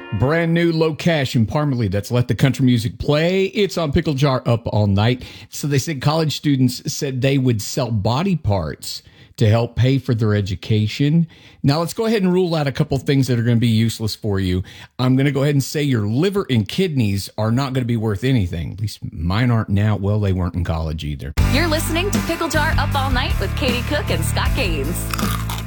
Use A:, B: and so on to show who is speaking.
A: Brand new Low Cash in Parmalee. That's Let the Country Music Play. It's on Pickle Jar Up All Night. So they said college students said they would sell body parts to help pay for their education. Now let's go ahead and rule out a couple things that are going to be useless for you. I'm going to go ahead and say your liver and kidneys are not going to be worth anything. At least mine aren't now. Well, they weren't in college either.
B: You're listening to Pickle Jar Up All Night with Katie Cook and Scott Gaines.